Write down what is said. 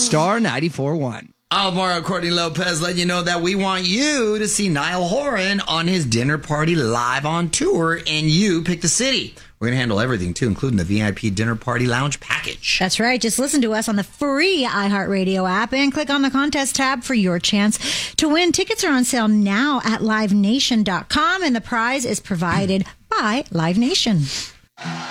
Star 94.1. Alvaro Courtney Lopez letting you know that we want you to see Niall Horan on his dinner party live on tour, and you pick the city. We're going to handle everything, too, including the VIP dinner party lounge package. That's right. Just listen to us on the free iHeartRadio app and click on the contest tab for your chance to win. Tickets are on sale now at livenation.com, and the prize is provided by Live Nation.